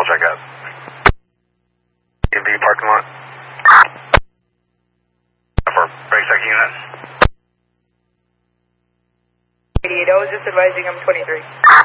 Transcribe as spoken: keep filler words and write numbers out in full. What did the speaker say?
check out. E B parking lot. For brake check unit. eighty-eight, I was just advising I'm twenty-three.